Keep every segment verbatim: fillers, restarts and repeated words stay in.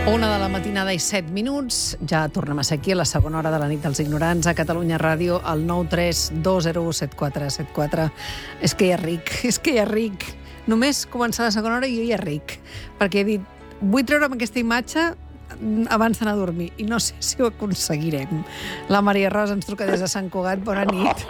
Una de la matinada i set minuts. Ja tornem a ser aquí a la segona hora de la nit dels ignorants a Catalunya Ràdio, al nou tres dos zero u set quatre set quatre. És que ja ric, és que ja ric. Només començar la segona hora i jo ja ric. Perquè he dit, vull treure'm aquesta imatge abans d'anar a dormir. I no sé si ho aconseguirem. La Maria Rosa ens truca des de Sant Cugat. Bona nit.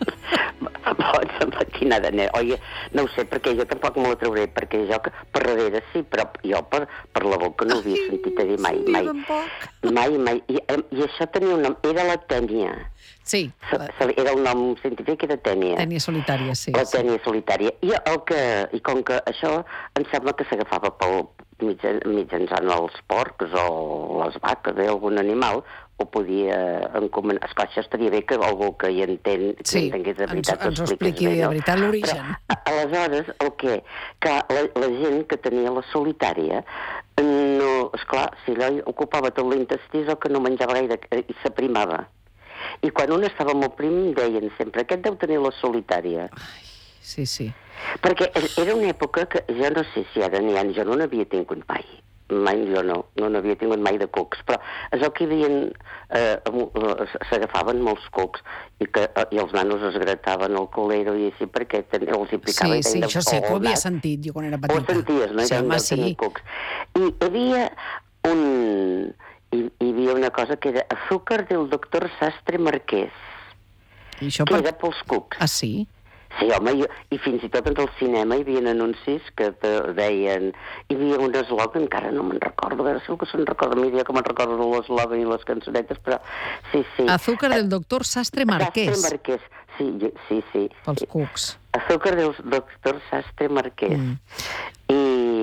Bona matinada, oi, no ho sé, perquè jo tampoc m'ho trauré, perquè jo per darrere sí, però jo per, per la boca no ho havia sentit a dir mai, mai, mai, mai, I, i això tenia un nom, era la tènia. Sí. Era el nom científic, era tènia. Tènia solitària, sí. La tènia solitària. I, el que, i com que això em sembla que s'agafava pel mitjançant els porcs o les vaques d'algun animal, ho podia encomanar. Esclar, això estaria bé que algú que hi entén, que sí, entengués de veritat, ens ho expliqui de no? veritat l'origen. Però, aleshores, el què? Que la, la gent que tenia la solitària, no, esclar, si allò ocupava tot l'intestí, és el que no menjava gaire i s'aprimava. I quan un estava molt prim, deien sempre, aquest deu tenir la solitària. Ai, sí, sí. Perquè era una època que jo no sé si ara n'hi ha, jo no n'havia tingut mai. Mai, jo no, no n'havia tingut mai de cucs, però és el que hi havia, eh, s'agafaven molts cucs i, que, i els nanos es grataven el colero i així perquè els hi picava. Sí, sí, això sé, que ho havia sentit jo quan era petita. Ho senties, no? Sí, home, sí. Cucs. I hi havia un... Hi, hi havia una cosa que era azúcar del doctor Sastre Marquès, I això que per... era pels cucs. Ah, sí? Sí, home, jo, i fins i tot en el cinema hi havia anuncis que deien... Hi havia un eslògan, encara no me'n recordo, a veure, segur que se'n recorda, mi dia que me'n recordo de l'eslògan i les cançonetes, però sí, sí. Azúcar del doctor Sastre Marquès. Sastre Marquès, sí, jo, sí, sí. Pels sí. cucs. Azúcar del doctor Sastre Marquès. Mm. I...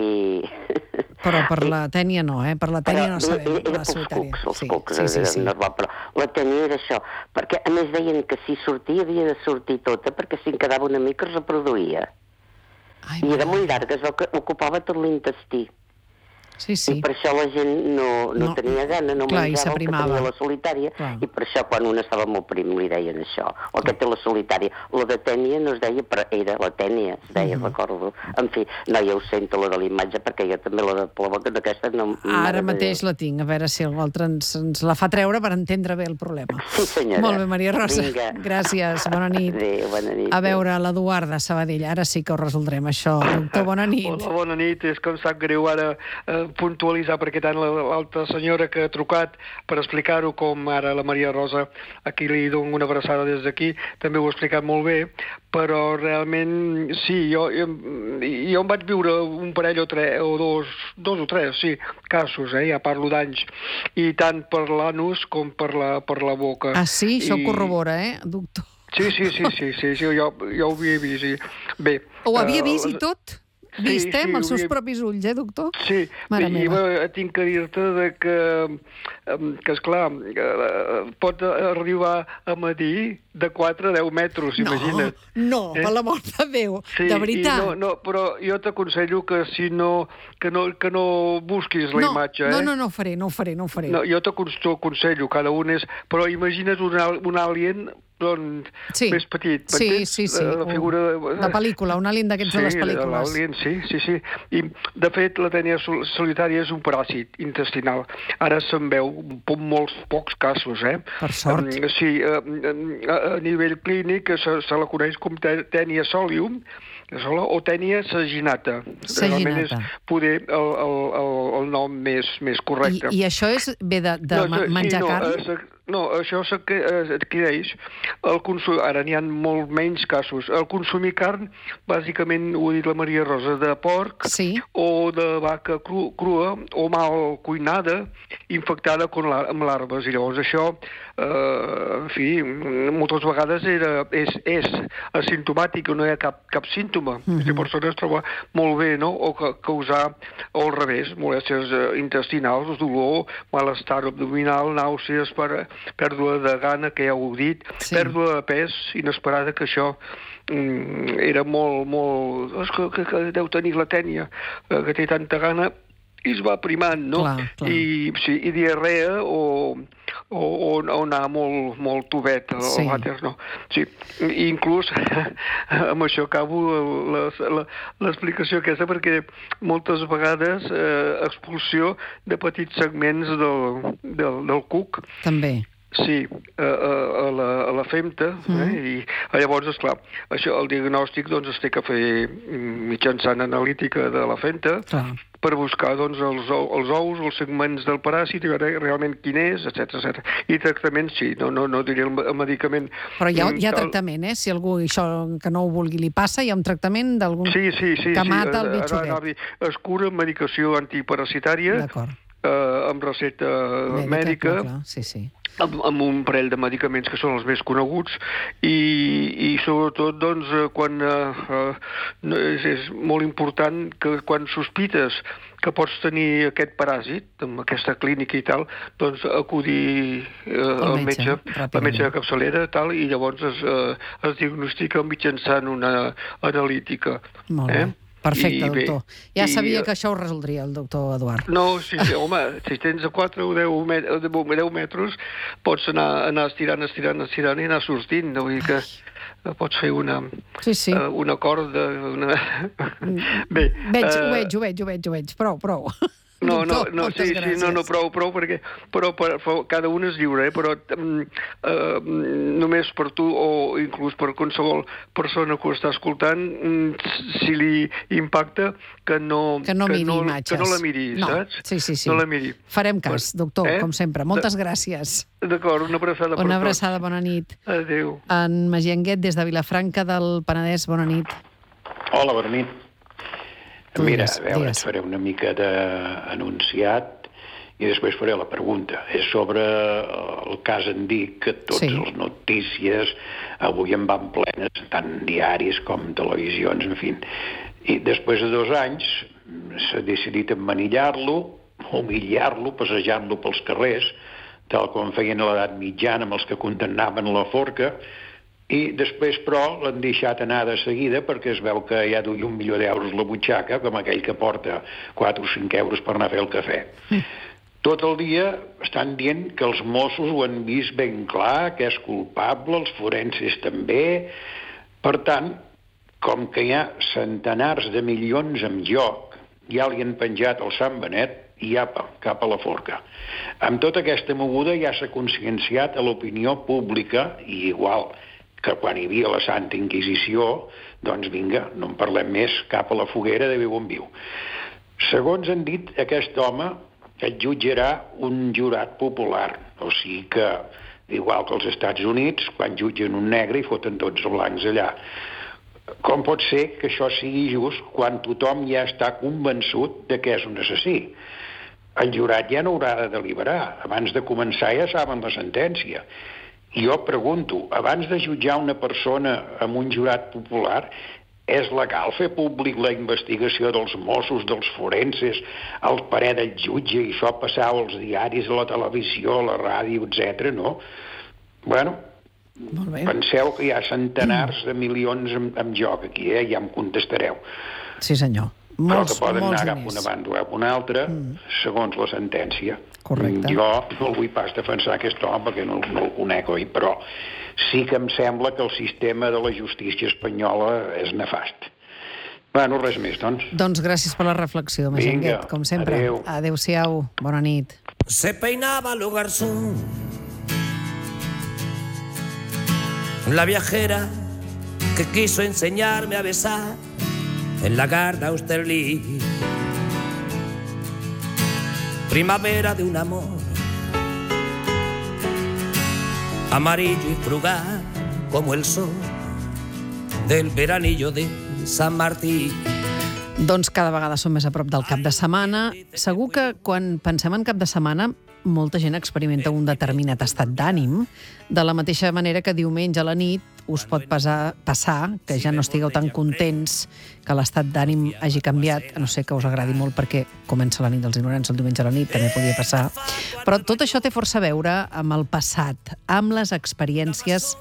Però per la tènia no, eh? Per la tènia però, no sabem. Era pels cucs, els sí, cucs, sí, sí, sí. Normal, però la tènia era això, perquè a més deien que si sortia havia de sortir tota, perquè si en quedava una mica es reproduïa. Ai, I era molt llarga, es veu que ocupava tot l'intestí. Sí, sí. I per això la gent no, no, no tenia gana, no clar, menjava el que tenia la solitària, clar. I per això quan un estava molt prim li deien això, o que té la solitària. La de tènia no es deia, però era la tènia, es deia, uh-huh. recordo. En fi, no, ja ho sento, la de l'imatge, perquè jo també la de la boca d'aquesta no... Ara mateix la tinc, a veure si l'altre ens, ens la fa treure per entendre bé el problema. Sí, senyora. Molt bé, Maria Rosa. Vinga. Gràcies, bona nit. Adéu, bona nit. A veure, l'Eduard de Sabadell, ara sí que ho resoldrem, això. Doctor, bona nit. Hola, bona nit. És que em sap greu ara eh, puntualitzar perquè tant l'altra senyora que ha trucat per explicar-ho com ara la Maria Rosa, aquí li dono una abraçada des d'aquí, també ho ha explicat molt bé, però realment sí, jo, jo, jo em vaig viure un parell o, tres, o dos, dos o tres, sí, casos, eh, ja parlo d'anys, i tant per l'anus com per la, per la boca. Ah, sí? Això I... ho corrobora, eh, doctor? Sí, sí, sí, sí, sí, sí jo, jo ho havia vist. Sí. Bé, ho havia vist uh, i tot? Vist, sí, eh, amb els seus havia... propis ulls, eh, doctor? Sí, Mare i meva. jo tinc que dir-te de que, que esclar, pot arribar a medir de quatre a deu metres, no, imagina't. No, eh? Per l'amor de Déu, sí, de veritat. No, no, però jo t'aconsello que si no, que no, que no busquis la no, imatge, eh? No, no, no ho faré, no ho faré, no ho faré. No, jo t'aconsello, cada un és... Però imagina't un, un alien... doncs, sí. més petit. Sí, sí, sí. La figura de... La pel·lícula, un alien d'aquests sí, de les pel·lícules. L'alien, sí, sí, sí. I, de fet, la tènia solitària és un paràsit intestinal. Ara se'n veu en molts pocs casos, eh? Per sort. Um, sí, uh, a, a nivell clínic se, se la coneix com tènia solium, o tènia saginata. Realment és poder el, el, el, el nom més, més correcte. I, i això és ve de, de no, menjar sí, no, carn? Eh, no, això s'adquireix el consum... Ara n'hi ha molt menys casos. El consumir carn, bàsicament, ho ha dit la Maria Rosa, de porc sí. o de vaca cru, crua o mal cuinada, infectada amb larves. I llavors això, eh, en fi, moltes vegades era, és, és asimptomàtic, no hi ha cap, cap símptoma. Mm-hmm. La persona es troba molt bé, no? O ca causar, o al revés, molèsties intestinals, dolor, malestar abdominal, nàusees, per, pèrdua de gana, que ja ho heu dit, sí. Pèrdua de pes inesperada, que això mm, era molt, molt... És que, que, que deu tenir la tènia, que té tanta gana, i es va primant, no? Clar, clar. I, sí, i diarrea o, o, o, o anar molt, molt tubet, o Sí. vàters, no? Sí, i inclús amb això acabo l'explicació aquesta, perquè moltes vegades eh, expulsió de petits segments del, del, del cuc. També. Sí, a, a, a, la, a la femta, Mm. eh? I llavors, esclar, això, el diagnòstic doncs, es té que fer mitjançant analítica de la femta, Clar. per buscar doncs, els, ou- els ous, els segments del paràsit, i veure realment quin és, etcètera etcètera. I tractament, sí, no, no, no diré el, el medicament... Però hi ha, mm, hi ha tal. tractament, eh? Si algú això que no ho vulgui li passa, hi ha un tractament d'algun Sí, sí, sí. que sí. mata el Ara- bitxo ara- aquest. ara Es cura amb medicació antiparasitària, D'acord. eh, amb recepta mèdica, clar, clar. Sí, sí. amb, amb un parell de medicaments que són els més coneguts, i, i sobretot doncs, eh, quan eh, eh, no, és, és molt important que quan sospites que pots tenir aquest paràsit, amb aquesta clínica i tal, doncs acudir eh, al metge, metge, ràpidament. la metge de capçalera tal, i llavors es, eh, es diagnostica mitjançant una analítica. Molt bé. Eh? Perfecte, I bé, doctor. Ja i, sabia eh, que això ho resoldria el doctor Eduard. No, sí, sí, home, si tens a quatre o deu metres, pots anar, anar estirant, estirant, estirant i anar sortint. No? Vull dir que pots fer una, Sí, sí. uh, una corda... Una... Bé, Veig, eh, ho veig, ho veig, ho veig, ho veig. Prou, prou. No, no, Doctor, no, moltes sí, gràcies. sí, no, no, prou, prou, perquè però, per, per, cada un és lliure, eh, però um, uh, només per tu o inclús per qualsevol persona que ho està escoltant, um, si li impacta, que no, Que no miri no, imatges. que no la miri, No, saps? sí, sí, sí. No la miri. Farem cas, doctor, Eh? com sempre. Moltes gràcies. D'acord, una abraçada per Una tots. abraçada, bona nit. Adéu. En Magianguet, des de Vilafranca del Penedès, bona nit. Hola, bona nit. Tu Mira, digues, a veure, digues. et faré una mica d'anunciat i després faré la pregunta. És sobre el cas Andic, que tots Sí. les notícies avui en van plenes, tant diaris com televisions, en fi. I després de dos anys s'ha decidit emmanillar-lo, humillar-lo, passejar-lo pels carrers, tal com feien a l'edat mitjana amb els que condemnaven a la forca, i després, però, l'han deixat anar de seguida perquè es veu que ja duia un milió d'euros a la butxaca, com aquell que porta quatre o cinc euros per anar a fer el cafè. Mm. Tot el dia estan dient que els Mossos ho han vist ben clar, que és culpable, els forenses també. Per tant, com que hi ha centenars de milions en joc, ja li han penjat el Sant Benet i apa, cap a la forca. Amb tota aquesta moguda ja s'ha conscienciat a l'opinió pública, i igual que quan hi havia la Santa Inquisició, doncs vinga, no en parlem més, cap a la foguera de viu en viu. Segons han dit, aquest home et jutjarà un jurat popular, o sigui que, igual que als Estats Units, quan jutgen un negre i foten tots els blancs allà. Com pot ser que això sigui just quan tothom ja està convençut de que és un assassí? El jurat ja no haurà de deliberar. Abans de començar ja saben la sentència. I jo pregunto, abans de jutjar una persona amb un jurat popular, és legal fer públic la investigació dels Mossos, dels forenses, el parer del jutge, i això passar als diaris, a la televisió, a la ràdio, etcètera, no? Bueno, Molt bé. penseu que hi ha centenars de milions en, en joc aquí, eh? Ja em contestareu. Sí, senyor. Però Molts, que poden molts anar cap diners. una banda o cap una altra, mm. segons la sentència. Correcte. Jo no el vull pas defensar aquest home, perquè no, no el conec, oi? Però sí que em sembla que el sistema de la justícia espanyola és nefast. Bueno, res més, doncs. Doncs gràcies per la reflexió, Magianguet, Vinga, com sempre. adéu. Adéu-siau, bona nit. Se peinaba lo garzón, la viajera que quiso enseñarme a besar en la Garda Austerlitz. Primavera de un amor amarillo y frugal como el sol del veranillo de Sant Martí. Doncs cada vegada som més a prop del cap de setmana. Segur que quan pensem en cap de setmana molta gent experimenta un determinat estat d'ànim, de la mateixa manera que diumenge a la nit us pot passar, passar que ja no estigueu tan contents, que l'estat d'ànim hagi canviat, a no ser que us agradi molt perquè comença la nit dels ignorants el diumenge a la nit, també podia passar. Però tot això té força a veure amb el passat, amb les experiències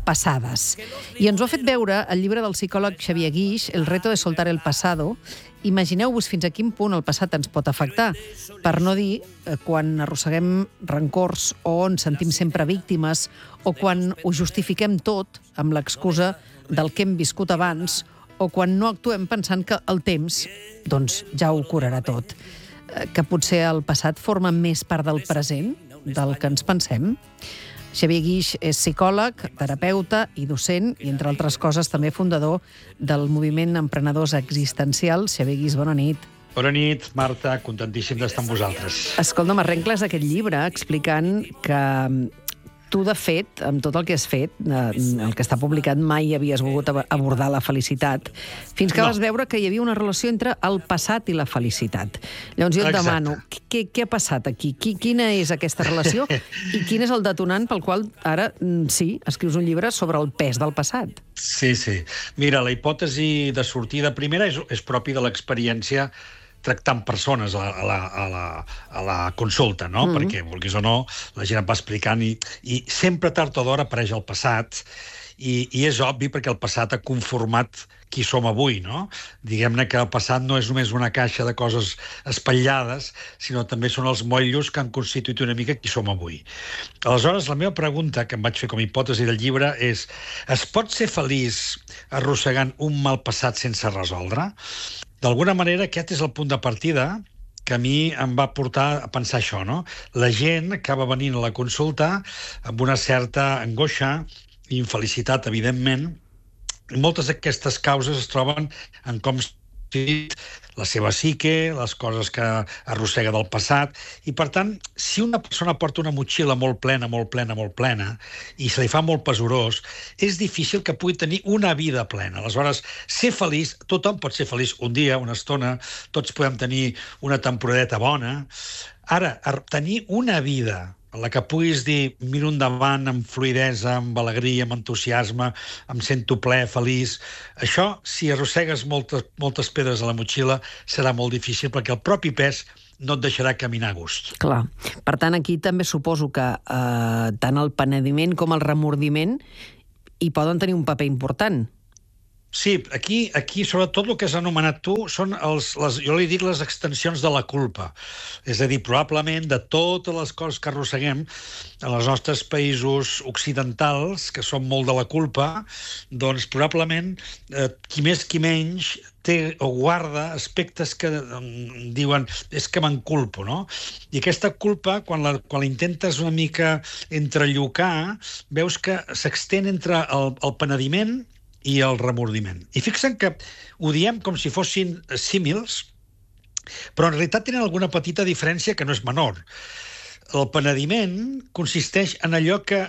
passades. I ens ho ha fet veure el llibre del psicòleg Xavier Guix, El reto de soltar el pasado. Imagineu-vos fins a quin punt el passat ens pot afectar. Per no dir eh, quan arrosseguem rancors o ens sentim sempre víctimes o quan ho justifiquem tot amb l'excusa del que hem viscut abans o quan no actuem pensant que el temps doncs, ja ho curarà tot. Eh, que potser el passat forma més part del present, del que ens pensem. Xavier Guix és psicòleg, terapeuta i docent, i entre altres coses també fundador del moviment Emprenedors Existencials. Xavier Guix, bona nit. Bona nit, Marta, contentíssim d'estar amb vosaltres. Escolta'm, arrencles aquest llibre explicant que tu, de fet, amb tot el que has fet, el que està publicat, mai havies volgut abordar la felicitat, fins que no. vas veure que hi havia una relació entre el passat i la felicitat. Llavors jo et Exacte. demano, què, què ha passat aquí? Quina és aquesta relació i quin és el detonant pel qual ara, sí, escrius un llibre sobre el pes del passat? Sí, sí. Mira, la hipòtesi de sortida primera és, és propi de l'experiència tractant persones a la, a la, a la, a la consulta, no? Mm-hmm. Perquè, vulguis o no, la gent et va explicant i, i sempre tard o d'hora apareix el passat i, i és obvi perquè el passat ha conformat qui som avui, no? Diguem-ne que el passat no és només una caixa de coses espatllades, sinó també són els motllos que han constituït una mica qui som avui. Aleshores, la meva pregunta, que em vaig fer com a hipòtesi del llibre, és: es pot ser feliç arrossegant un mal passat sense resoldre? D'alguna manera, aquest és el punt de partida que a mi em va portar a pensar això, no? La gent acaba venint a la consulta amb una certa angoixa i infelicitat, evidentment, i moltes d'aquestes causes es troben en com la seva psique, les coses que arrossega del passat, i per tant, si una persona porta una motxilla molt plena, molt plena, molt plena, i se li fa molt pesorós, és difícil que pugui tenir una vida plena. Aleshores, ser feliç, tothom pot ser feliç un dia, una estona, tots podem tenir una temporadeta bona. Ara, tenir una vida en la que puguis dir, miro endavant amb fluïdesa, amb alegria, amb entusiasme, em sento ple, feliç. Això, si arrossegues moltes, moltes pedres a la motxilla, serà molt difícil perquè el propi pes no et deixarà caminar a gust. Clar. Per tant, aquí també suposo que eh, tant el penediment com el remordiment hi poden tenir un paper important. Sí, aquí, aquí sobretot el que has anomenat tu són els, les, jo li dic les extensions de la culpa. És a dir, probablement de totes les coses que arrosseguem en els nostres països occidentals, que són molt de la culpa, doncs probablement eh, qui més qui menys té o guarda aspectes que eh, diuen és que m'enculpo, no? I aquesta culpa, quan la, quan la intentes una mica entrellocar, veus que s'extén entre el, el penediment i el remordiment. I fixa'n que ho diem com si fossin símils, però en realitat tenen alguna petita diferència que no és menor. El penediment consisteix en allò que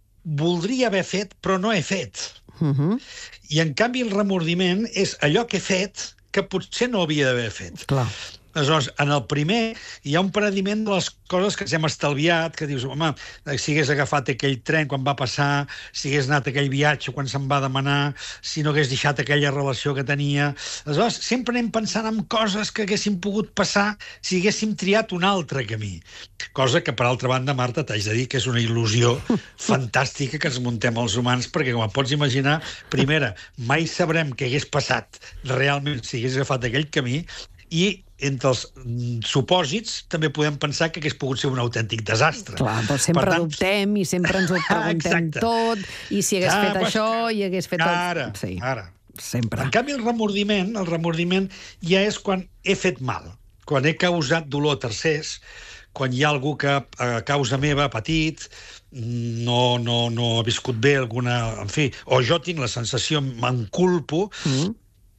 voldria haver fet, però no he fet. Uh-huh. I, en canvi, el remordiment és allò que he fet que potser no havia d'haver fet. Clar. Aleshores, en el primer hi ha un penediment de les coses que ens hem estalviat, que dius, home, si hagués agafat aquell tren quan va passar, si hagués anat a aquell viatge quan se'm va demanar, si no hagués deixat aquella relació que tenia. Aleshores, sempre anem pensant en coses que haguessin pogut passar si haguéssim triat un altre camí. Cosa que, per altra banda, Marta, t'haig de dir que és una il·lusió fantàstica que ens muntem els humans, perquè, com et pots imaginar, primera, mai sabrem què hagués passat realment si hagués agafat aquell camí, i entre els supòsits també podem pensar que hagués pogut ser un autèntic desastre. Clar, però sempre per tant... dubtem i sempre ens ho preguntem tot, i si hagués ah, fet pues... això i hagués fet... Ara, sí, ara. Sempre. En canvi, el remordiment, el remordiment ja és quan he fet mal, quan he causat dolor a tercers, quan hi ha algú que a causa meva ha patit, no, no, no ha viscut bé alguna... En fi, o jo tinc la sensació, m'enculpo, mm.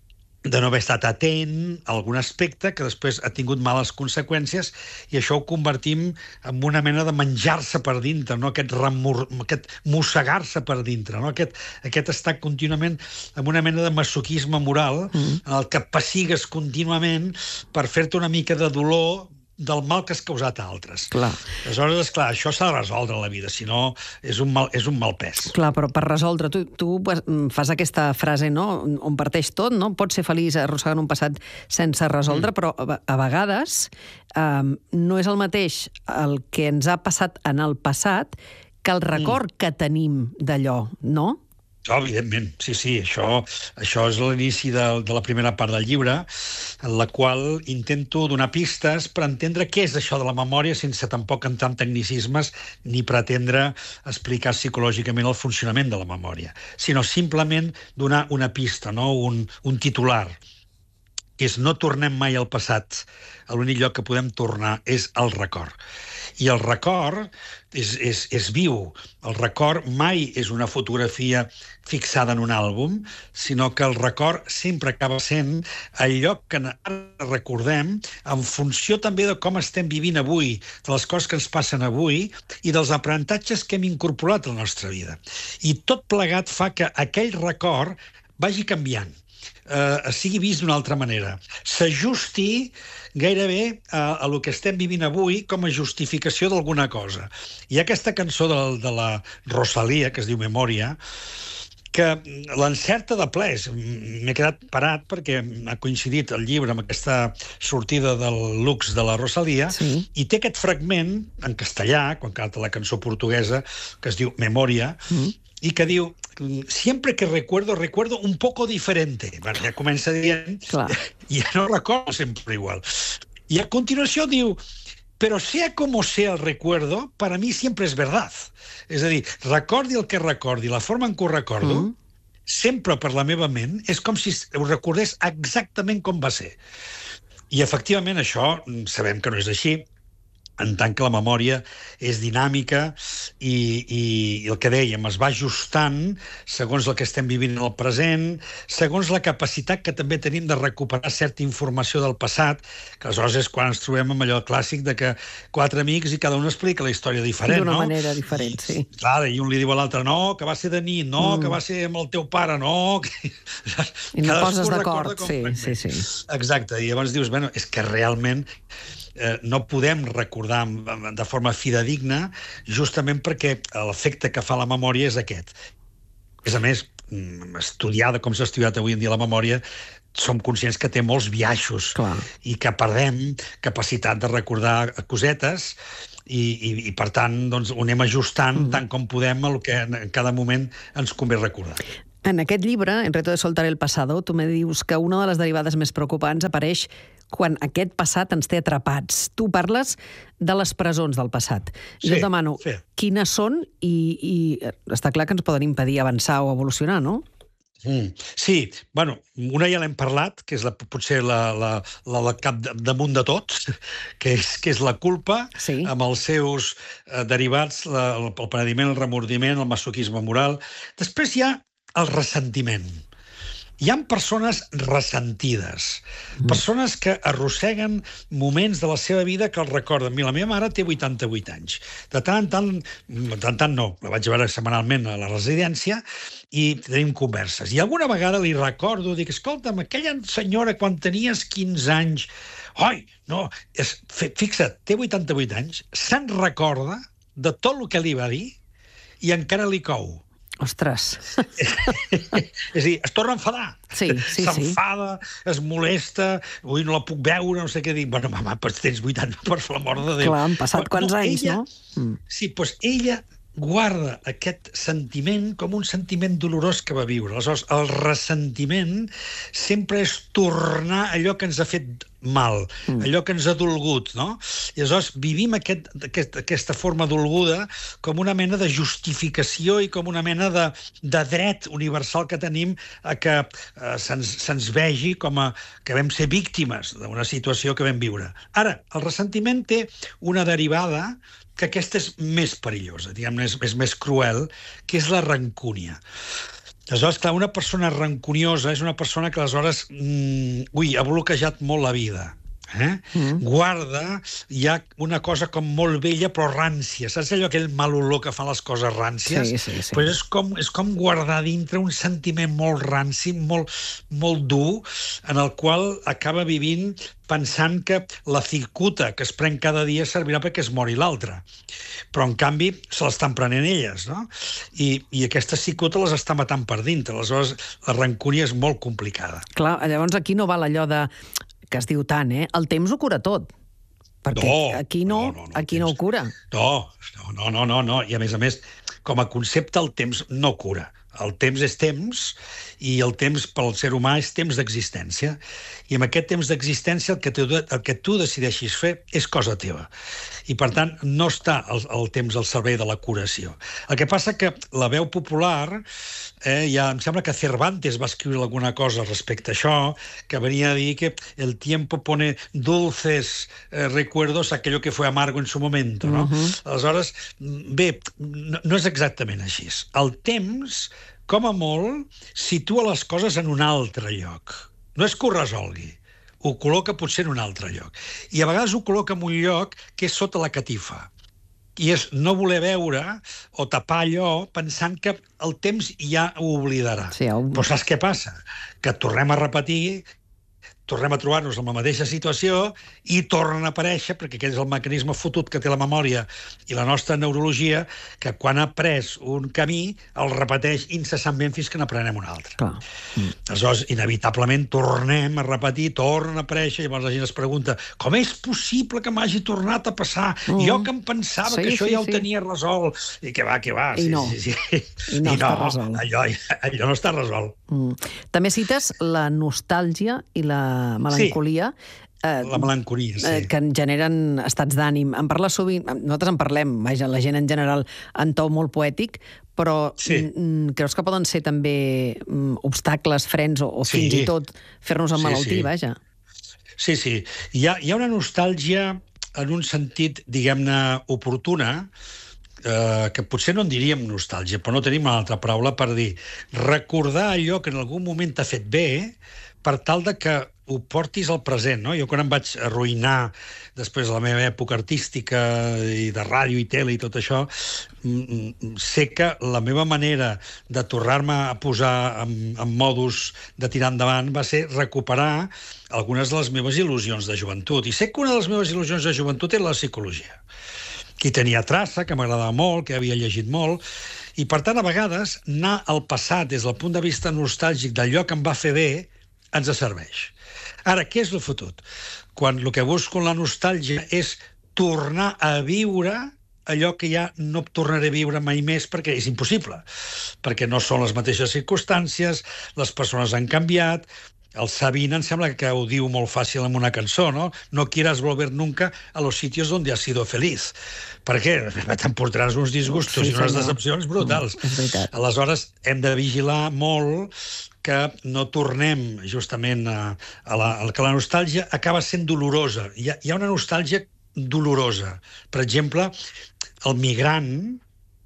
de no haver estat atent a algun aspecte que després ha tingut males conseqüències, i això ho convertim en una mena de menjar-se per dintre, no? Aquest, remor... aquest mossegar-se per dintre, no? aquest, aquest estar contínuament en una mena de masoquisme moral, mm. en el que pessigues contínuament per fer-te una mica de dolor del mal que has causat a altres. Clar. Aleshores, esclar, això s'ha de resoldre a la vida, si no és un mal, és un mal pes. Clar, però per resoldre, tu, tu fas aquesta frase, no?, on parteix tot, no? Pots ser feliç arrossegant un passat sense resoldre, mm. però a, a vegades eh, no és el mateix el que ens ha passat en el passat que el record mm. que tenim d'allò, no? Oh, evidentment, sí, sí, això, això és l'inici de, de la primera part del llibre, en la qual intento donar pistes per entendre què és això de la memòria sense tampoc entrar en tecnicismes ni pretendre explicar psicològicament el funcionament de la memòria, sinó simplement donar una pista, no? un, un titular, que és no tornem mai al passat, l'únic lloc que podem tornar és el record. I el record és, és, és viu. El record mai és una fotografia fixada en un àlbum, sinó que el record sempre acaba sent el lloc que recordem en funció també de com estem vivint avui, de les coses que ens passen avui i dels aprenentatges que hem incorporat a la nostra vida. I tot plegat fa que aquell record vagi canviant, eh, sigui vist d'una altra manera, s'ajusti gairebé a, a lo que estem vivint avui com a justificació d'alguna cosa. Hi ha aquesta cançó de, de la Rosalia, que es diu Memòria, que l'encerta de ples. M'he quedat parat perquè ha coincidit el llibre amb aquesta sortida del Lux de la Rosalia, sí. I té aquest fragment en castellà, quan canta la cançó portuguesa, que es diu Memòria, mm. i que diu, siempre que recuerdo, recuerdo un poco diferente. Bueno, ja comença dient, clar. Ja no recordo sempre igual. I a continuació diu, pero sea como sea el recuerdo, para mí siempre es verdad. És a dir, recordi el que recordi, la forma en què ho recordo, mm. sempre per la meva ment, és com si ho recordés exactament com va ser. I efectivament això sabem que no és així, en tant que la memòria és dinàmica i, i, i el que dèiem, es va ajustant segons el que estem vivint en el present, segons la capacitat que també tenim de recuperar certa informació del passat, que aleshores és quan ens trobem amb allò clàssic de que quatre amics i cada un explica la història diferent, no? D'una manera diferent, sí. I, clar, i un li diu a l'altre, no, que va ser de nit, no, mm. que va ser amb el teu pare, no... Que... I no poses d'acord, sí, sí, sí. Exacte, i llavors dius, bueno, és que realment Eh, no podem recordar de forma fidedigna justament perquè l'efecte que fa la memòria és aquest. És a més, estudiada com s'ha estudiat avui en dia la memòria, som conscients que té molts biaixos. Clar. I que perdem capacitat de recordar cosetes i, i, i per tant, doncs, ho anem ajustant mm. tant com podem el que en cada moment ens convé recordar. En aquest llibre, En reto de soltar el pasado, tu me dius que una de les derivades més preocupants apareix quan aquest passat ens té atrapats. Tu parles de les presons del passat. Sí, jo et demano, sí. Quines són i, i està clar que ens poden impedir avançar o evolucionar, no? Mm. Sí, bueno, una ja l'hem parlat, que és la, potser la, la, la, la cap damunt de tot, que és, que és la culpa, sí. Amb els seus eh, derivats, la, el penediment, el remordiment, el masoquisme moral. Després hi ha el ressentiment. Hi ha persones ressentides, mm. persones que arrosseguen moments de la seva vida que els recorden. Mira, la meva mare té vuitanta-vuit anys. De tant en tant, de tant en tant no, la vaig veure setmanalment a la residència i tenim converses. I alguna vegada li recordo, dic, escolta'm, aquella senyora quan tenies quinze anys, oi, no, és, fixa't, té vuitanta-vuit anys, se'n recorda de tot el que li va dir i encara li cou. Ostres. És a dir, es torna a enfadar. Sí, sí, s'enfada, sí. Es molesta, ui, no la puc veure, no sé què dir. Bueno, mama, però tens vuitanta, per l'amor de Déu. Clar, han passat quants no, anys, ella, no? Sí, doncs ella guarda aquest sentiment com un sentiment dolorós que va viure. Aleshores, el ressentiment sempre és tornar allò que ens ha fet mal, mm. allò que ens ha dolgut, no? I aleshores vivim aquest, aquest, aquesta forma dolguda com una mena de justificació i com una mena de, de dret universal que tenim a que eh, se'ns se'ns vegi com a que vam ser víctimes d'una situació que vam viure. Ara, el ressentiment té una derivada que aquesta és més perillosa, diguem, és, és més cruel, que és la rancúnia. Aleshores, clar, una persona rancuniosa és una persona que aleshores, mm, ui, ha bloquejat molt la vida. Eh? Mm. Guarda, hi ha una cosa com molt vella però rància. Saps allò, aquell mal olor que fan les coses ràncies? Sí, sí, sí. Pues és, com, és com guardar dintre un sentiment molt ranci, molt, molt dur, en el qual acaba vivint pensant que la cicuta que es pren cada dia servirà perquè es mori l'altra. Però, en canvi, se l'estan prenent elles, no? I, i aquesta cicuta les està matant per dintre. Aleshores, la rancúnia és molt complicada. Clar, llavors aquí no val allò de que es diu tant, eh? El temps ho cura tot. Perquè no, aquí no, no, no, no aquí no ho cura. No, no, no, no, no. I a més a més, com a concepte, el temps no cura. El temps és temps, i el temps pel ser humà és temps d'existència. I amb aquest temps d'existència el que tu, el que tu decideixis fer és cosa teva. I, per tant, no està el, el temps al servei de la curació. El que passa que la veu popular, eh, ja, em sembla que Cervantes va escriure alguna cosa respecte a això, que venia a dir que el tiempo pone dulces eh, recuerdos a aquello que fue amargo en su momento, no? Uh-huh. Aleshores, bé, no, no és exactament així. El temps, com a molt, situa les coses en un altre lloc. No és que ho resolgui, ho col·loca potser en un altre lloc. I a vegades ho col·loca en un lloc que és sota la catifa. I és no voler veure o tapar allò pensant que el temps ja ho oblidarà. Sí, el... Però saps què passa? Que tornem a repetir, tornem a trobar-nos en la mateixa situació i tornen a aparèixer, perquè aquest és el mecanisme fotut que té la memòria i la nostra neurologia, que quan ha pres un camí el repeteix incessantment fins que n'aprenem un altre. Clar. Mm. Aleshores, inevitablement, tornem a repetir, torna a aparèixer, llavors la gent es pregunta com és possible que m'hagi tornat a passar? Mm. Jo que em pensava sí, que això sí, ja ho sí. tenia resolt. I que va, que va. I sí, no. Sí, sí. I no I està no, resolt. allò, allò no està resolt. Mm. També cites la nostàlgia i la melancolia. Sí, eh, la melancolia, sí. Eh, que en generen estats d'ànim. En parles sovint, nosaltres en parlem, vaja, la gent en general, en to molt poètic, però Sí. mm, creus que poden ser també mm, obstacles, frens, o, o Sí. fins i tot fer-nos emmalaltir, Sí, sí. vaja. Sí, sí. Hi ha, hi ha una nostàlgia en un sentit, diguem-ne, oportuna, eh, que potser no en diríem nostàlgia, però no tenim una altra paraula per dir recordar allò que en algun moment t'ha fet bé per tal de que ho portis al present, no? Jo quan em vaig arruïnar després de la meva època artística i de ràdio i tele i tot això, sé que la meva manera de tornar-me a posar en, en modus de tirar endavant va ser recuperar algunes de les meves il·lusions de joventut. I sé que una de les meves il·lusions de joventut era la psicologia. Que tenia traça, que m'agradava molt, que havia llegit molt, i per tant, a vegades, anar al passat des del punt de vista nostàlgic d'allò que em va fer bé ens serveix. Ara, què és el fotut? Quan el que busco en la nostàlgia és tornar a viure allò que ja no tornaré a viure mai més perquè és impossible, perquè no són les mateixes circumstàncies, les persones han canviat. El Sabina em sembla que ho diu molt fàcil en una cançó, no? No quieras volver nunca a los sitios donde has sido feliz. Per què? T'emportaràs uns disgustos Sí, i unes senyor. decepcions brutals. Mm, és veritat. Aleshores, hem de vigilar molt que no tornem justament a, a la, a que la nostàlgia acaba sent dolorosa. Hi ha, hi ha una nostàlgia dolorosa. Per exemple, el migrant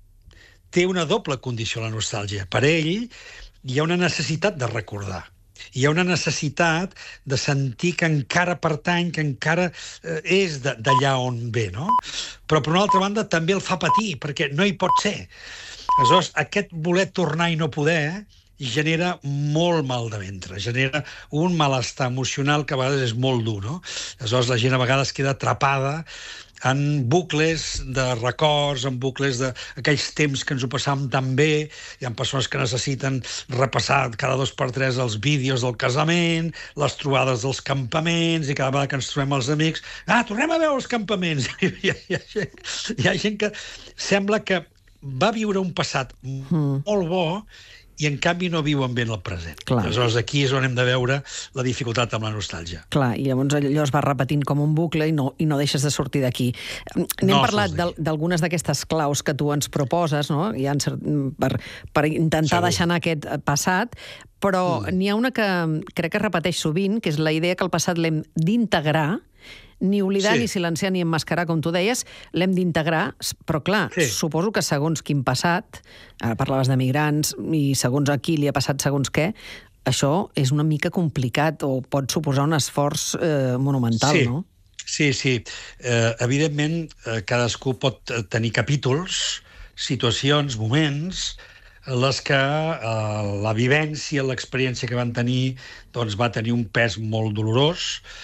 té una doble condició, la nostàlgia. Per ell hi ha una necessitat de recordar. Hi ha una necessitat de sentir que encara pertany, que encara eh, és d'allà on ve, no? Però, per una altra banda, també el fa patir, perquè no hi pot ser. Aleshores, aquest voler tornar i no poder genera molt mal de ventre, genera un malestar emocional que a vegades és molt dur, no? Aleshores, la gent a vegades queda atrapada en bucles de records, en bucles d'aquells temps que ens ho passàvem tan bé. Hi ha persones que necessiten repassar cada dos per tres els vídeos del casament, les trobades dels campaments, i cada vegada que ens trobem els amics, ah, tornem a veure els campaments. Hi ha, hi ha, gent, hi ha gent que sembla que va viure un passat mm. molt bo i en canvi no viuen bé en el present. Clar. Aleshores, aquí és on hem de veure la dificultat amb la nostàlgia. Clar, i llavors allò es va repetint com un bucle i no, i no deixes de sortir d'aquí. N'hem No parlat d'algunes d'aquestes claus que tu ens proposes, no? Ja en, per, per intentar Segur. deixar anar aquest passat, però mm. n'hi ha una que crec que es repeteix sovint, que és la idea que el passat l'hem d'integrar, ni oblidar, Sí. ni silenciar, ni emmascarar, com tu deies, l'hem d'integrar, però clar, Sí. suposo que segons quin passat, ara parlaves de migrants, i segons a qui li ha passat segons què, això és una mica complicat o pot suposar un esforç eh, monumental, Sí. no? Sí, sí. Eh, evidentment, eh, cadascú pot eh, tenir capítols, situacions, moments, en les que eh, la vivència, l'experiència que van tenir, doncs va tenir un pes molt dolorós,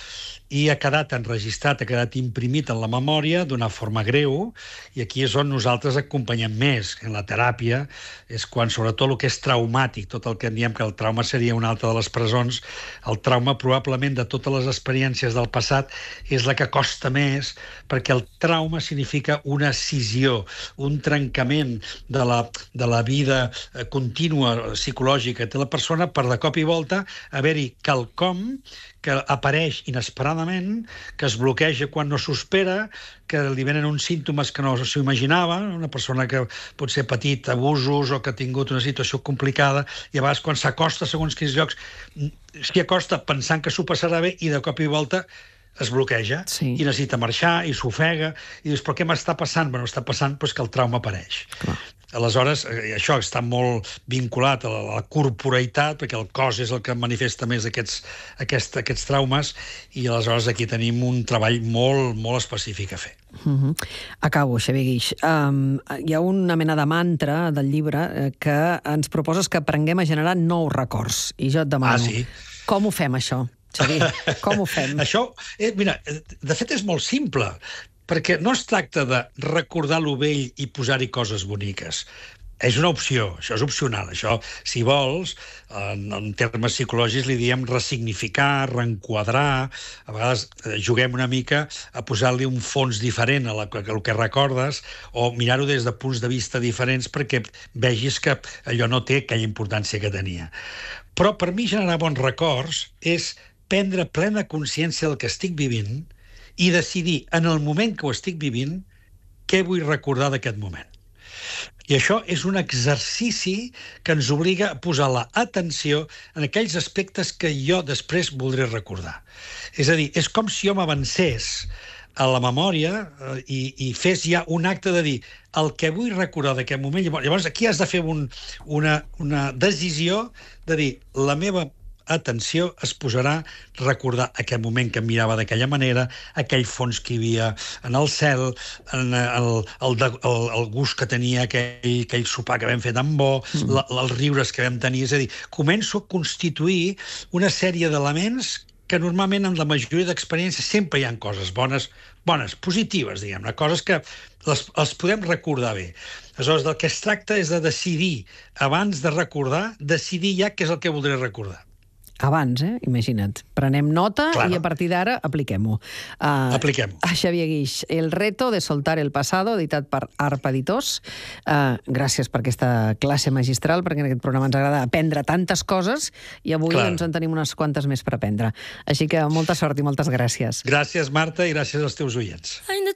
i ha quedat enregistrat, ha quedat imprimit en la memòria d'una forma greu, i aquí és on nosaltres acompanyem més. En la teràpia és quan, sobretot, el que és traumàtic, tot el que en diem que el trauma seria una altra de les presons, el trauma probablement de totes les experiències del passat és la que costa més, perquè el trauma significa una escissió, un trencament de la, de la vida contínua psicològica que té la persona per de cop i volta haver-hi quelcom que apareix inesperadament, que es bloqueja quan no s'ho espera, que li venen uns símptomes que no s'ho imaginava, una persona que potser ha patit abusos o que ha tingut una situació complicada, i a vegades quan s'acosta a segons quins llocs, s'hi acosta pensant que s'ho passarà bé i de cop i volta es bloqueja, sí, i necessita marxar i s'ofega, i dius, però què m'està passant? Bueno, està passant pues, que el trauma apareix. Clar. Aleshores, això està molt vinculat a la, a la corporeitat, perquè el cos és el que manifesta més aquests, aquest, aquests traumes, i aleshores aquí tenim un treball molt, molt específic a fer. Uh-huh. Acabo, Xavier Guix. Um, hi ha una mena de mantra del llibre que ens proposes que aprenguem a generar nous records, i jo et demano, ah, sí? Com ho fem, això? Xavier, com ho fem? Això, eh, mira, de fet és molt simple, perquè no es tracta de recordar lo vell i posar-hi coses boniques. És una opció, això és opcional. Això, si vols, en, en termes psicològics li diem ressignificar, reenquadrar, a vegades eh, juguem una mica a posar-li un fons diferent a, la, a el que recordes, o mirar-ho des de punts de vista diferents perquè vegis que allò no té aquella importància que tenia. Però per mi generar bons records és prendre plena consciència del que estic vivint i decidir, en el moment que ho estic vivint, què vull recordar d'aquest moment. I això és un exercici que ens obliga a posar l'atenció en aquells aspectes que jo després voldré recordar. És a dir, és com si jo m'avancés a la memòria eh, i, i fes ja un acte de dir el que vull recordar d'aquest moment. Llavors, aquí has de fer un, una, una decisió de dir la meva atenció es posarà a recordar aquell moment que em mirava d'aquella manera, aquell fons que hi havia en el cel, en el, el, el, el gust que tenia aquell, aquell sopar que vam fer tan bo, mm. la, els riures que vam tenir. És a dir, començo a constituir una sèrie d'elements que normalment en la majoria d'experiències sempre hi ha coses bones, bones, positives, diguem-ne, coses que les, les podem recordar bé. Aleshores, del que es tracta és de decidir, abans de recordar, decidir ja què és el que voldré recordar. Abans, eh? Imagina't. Prenem nota claro. I a partir d'ara apliquem-ho. Uh, apliquem-ho. A Xavier Guix, El reto de soltar el pasado, editat per Arpa Editors. Uh, gràcies per aquesta classe magistral, perquè en aquest programa ens agrada aprendre tantes coses i avui claro. Doncs en tenim unes quantes més per aprendre. Així que molta sort i moltes gràcies. Gràcies, Marta, i gràcies als teus oients.